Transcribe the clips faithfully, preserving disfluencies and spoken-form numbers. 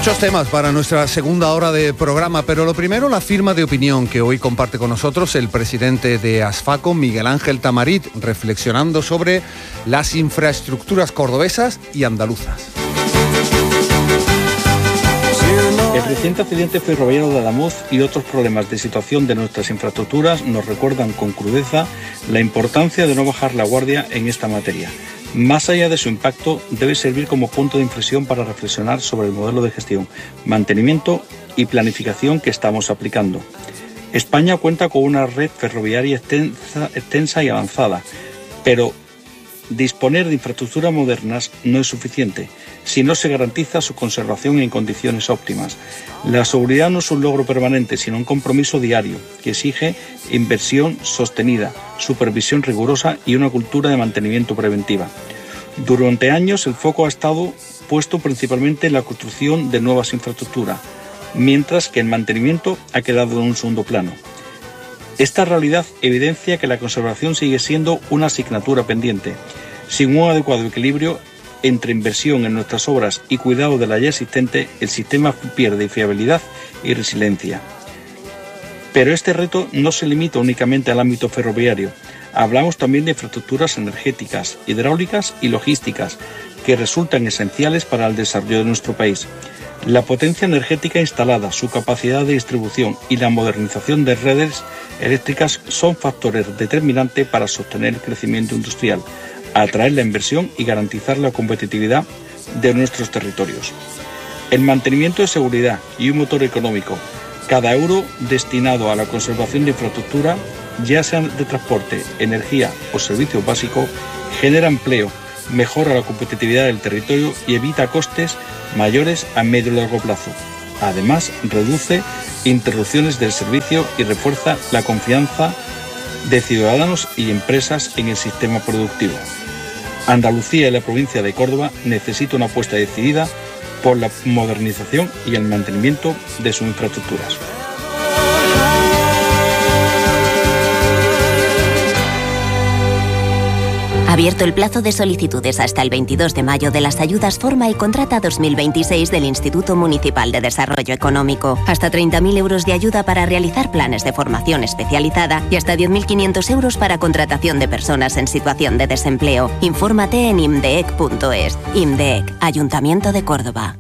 Muchos temas para nuestra segunda hora de programa, pero lo primero, la firma de opinión que hoy comparte con nosotros el presidente de ASFACO, Miguel Ángel Tamarit, reflexionando sobre las infraestructuras cordobesas y andaluzas. El reciente accidente ferroviario de Adamuz y otros problemas de situación de nuestras infraestructuras nos recuerdan con crudeza la importancia de no bajar la guardia en esta materia. Más allá de su impacto, debe servir como punto de inflexión para reflexionar sobre el modelo de gestión, mantenimiento y planificación que estamos aplicando. España cuenta con una red ferroviaria extensa, extensa y avanzada, pero disponer de infraestructuras modernas no es suficiente si no se garantiza su conservación en condiciones óptimas. La seguridad no es un logro permanente, sino un compromiso diario que exige inversión sostenida, supervisión rigurosa y una cultura de mantenimiento preventiva. Durante años el foco ha estado puesto principalmente en la construcción de nuevas infraestructuras, mientras que el mantenimiento ha quedado en un segundo plano. Esta realidad evidencia que la conservación sigue siendo una asignatura pendiente. Sin un adecuado equilibrio entre inversión en nuestras obras y cuidado de la ya existente, el sistema pierde fiabilidad y resiliencia. Pero este reto no se limita únicamente al ámbito ferroviario. Hablamos también de infraestructuras energéticas, hidráulicas y logísticas, que resultan esenciales para el desarrollo de nuestro país. La potencia energética instalada, su capacidad de distribución y la modernización de redes eléctricas son factores determinantes para sostener el crecimiento industrial, atraer la inversión y garantizar la competitividad de nuestros territorios. El mantenimiento de seguridad y un motor económico. Cada euro destinado a la conservación de infraestructura, ya sean de transporte, energía o servicios básicos, genera empleo, mejora la competitividad del territorio y evita costes mayores a medio y largo plazo. Además, reduce interrupciones del servicio y refuerza la confianza de ciudadanos y empresas en el sistema productivo. Andalucía y la provincia de Córdoba necesitan una apuesta decidida por la modernización y el mantenimiento de sus infraestructuras. Abierto el plazo de solicitudes hasta el veintidós de mayo de las ayudas Forma y Contrata dos mil veintiséis del Instituto Municipal de Desarrollo Económico. Hasta treinta mil euros de ayuda para realizar planes de formación especializada y hasta diez mil quinientos euros para contratación de personas en situación de desempleo. Infórmate en imdeec punto es. IMDEC, Ayuntamiento de Córdoba.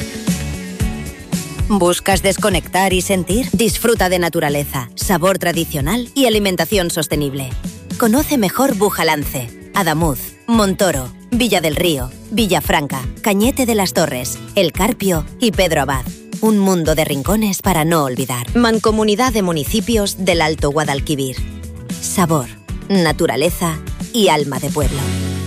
¿Buscas desconectar y sentir? Disfruta de naturaleza, sabor tradicional y alimentación sostenible. Conoce mejor Bujalance, Adamuz, Montoro, Villa del Río, Villafranca, Cañete de las Torres, El Carpio y Pedro Abad. Un mundo de rincones para no olvidar. Mancomunidad de Municipios del Alto Guadalquivir. Sabor, naturaleza y alma de pueblo.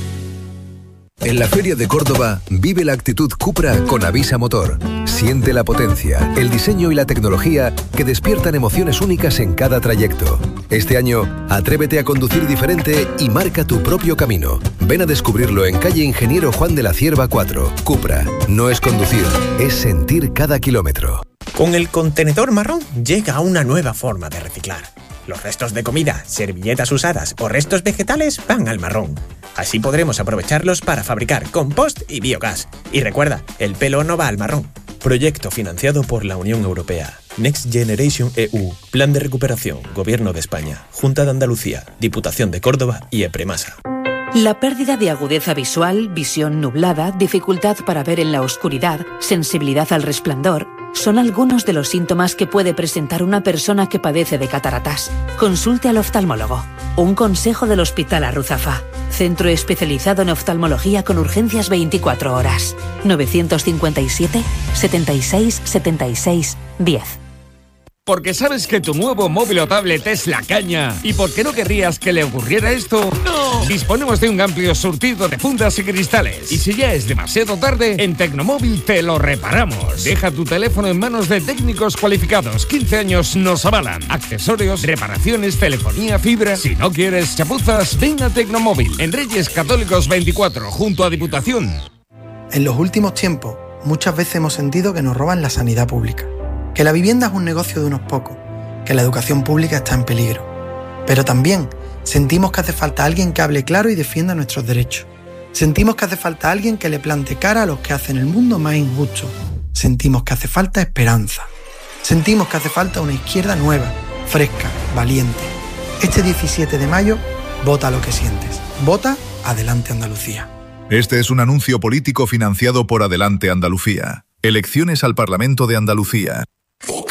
En la Feria de Córdoba, vive la actitud Cupra con Avisa Motor. Siente la potencia, el diseño y la tecnología que despiertan emociones únicas en cada trayecto. Este año, atrévete a conducir diferente y marca tu propio camino. Ven a descubrirlo en calle Ingeniero Juan de la Cierva cuatro. Cupra, no es conducir, es sentir cada kilómetro. Con el contenedor marrón llega una nueva forma de reciclar. Los restos de comida, servilletas usadas o restos vegetales van al marrón. Así podremos aprovecharlos para fabricar compost y biogás. Y recuerda, el pelo no va al marrón. Proyecto financiado por la Unión Europea. Next Generation E U. Plan de recuperación. Gobierno de España. Junta de Andalucía. Diputación de Córdoba y Epremasa. La pérdida de agudeza visual, visión nublada, dificultad para ver en la oscuridad, sensibilidad al resplandor, son algunos de los síntomas que puede presentar una persona que padece de cataratas. Consulte al oftalmólogo. Un consejo del Hospital Arruzafa. Centro especializado en oftalmología con urgencias veinticuatro horas. novecientos cincuenta y siete, setenta y seis, setenta y seis, diez. Porque sabes que tu nuevo móvil o tablet es la caña. ¿Y por qué no querrías que le ocurriera esto? ¡No! Disponemos de un amplio surtido de fundas y cristales. Y si ya es demasiado tarde, en Tecnomóvil te lo reparamos. Deja tu teléfono en manos de técnicos cualificados. quince años nos avalan. Accesorios, reparaciones, telefonía, fibra. Si no quieres chapuzas, ven a Tecnomóvil. En Reyes Católicos veinticuatro, junto a Diputación. En los últimos tiempos, muchas veces hemos sentido que nos roban la sanidad pública. Que la vivienda es un negocio de unos pocos, que la educación pública está en peligro. Pero también sentimos que hace falta alguien que hable claro y defienda nuestros derechos. Sentimos que hace falta alguien que le plante cara a los que hacen el mundo más injusto. sentimos que hace falta esperanza. Sentimos que hace falta una izquierda nueva, fresca, valiente. Este diecisiete de mayo, vota lo que sientes. Vota Adelante Andalucía. Este es un anuncio político financiado por Adelante Andalucía. Elecciones al Parlamento de Andalucía.